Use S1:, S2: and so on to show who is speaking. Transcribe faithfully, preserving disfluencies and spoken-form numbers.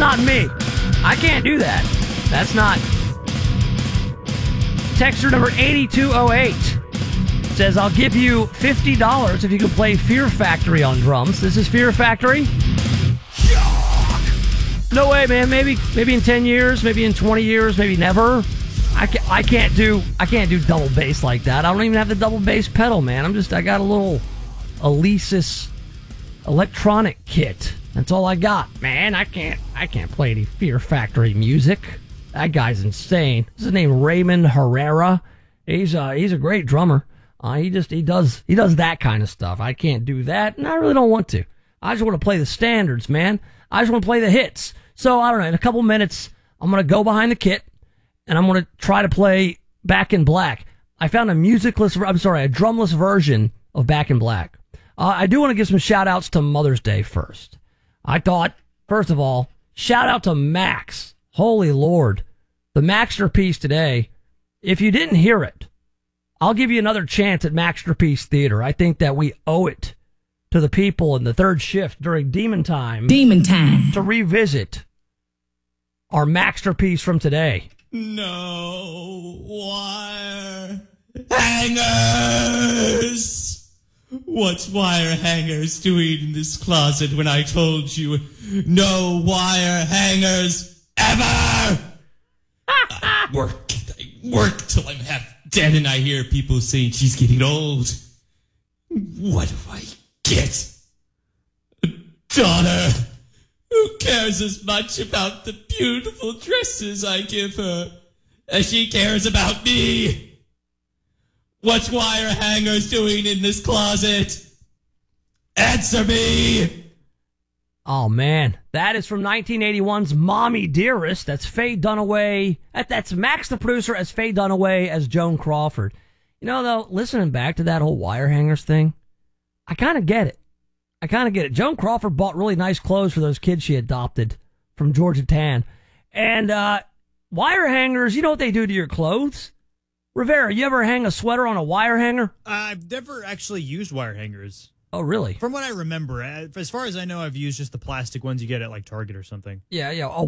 S1: not me. I can't do that. That's not. Texter number eighty-two oh eight says, I'll give you fifty dollars if you can play Fear Factory on drums. This is Fear Factory? No way, man. Maybe maybe in ten years, maybe in twenty years, maybe never. I can't, I can't do I can't do double bass like that. I don't even have the double bass pedal, man. I'm just I got a little Alesis electronic kit. That's all I got, man. I can't I can't play any Fear Factory music. That guy's insane. This is his name, Raymond Herrera. He's uh he's a great drummer. Uh, he just he does he does that kind of stuff. I can't do that, and I really don't want to. I just want to play the standards, man. I just want to play the hits. So I don't know. In a couple minutes, I'm gonna go behind the kit, and I'm gonna try to play Back in Black. I found a musicless, I'm sorry, a drumless version of Back in Black. Uh, I do want to give some shout outs to Mother's Day first. I thought, first of all, shout out to Max. Holy Lord. The Maxterpiece today. If you didn't hear it, I'll give you another chance at Maxterpiece Theater. I think that we owe it to the people in the third shift during Demon Time.
S2: Demon Time.
S1: To revisit our Maxterpiece from today.
S3: No wire hangers. What's wire hangers doing in this closet when I told you no wire hangers ever? I work, I work till I'm half dead and I hear people saying she's getting old. What do I get? A daughter who cares as much about the beautiful dresses I give her as she cares about me. What's wire hangers doing in this closet? Answer me!
S1: Oh, man. That is from nineteen eighty-one's Mommy Dearest. That's Faye Dunaway. That, that's Max the producer as Faye Dunaway as Joan Crawford. You know, though, listening back to that whole wire hangers thing, I kind of get it. I kind of get it. Joan Crawford bought really nice clothes for those kids she adopted from Georgia Tan. And uh, wire hangers, you know what they do to your clothes? Rivera, you ever hang a sweater on a wire hanger?
S4: I've never actually used wire hangers.
S1: Oh, really?
S4: From what I remember, as far as I know, I've used just the plastic ones you get at like Target or something.
S1: Yeah, yeah.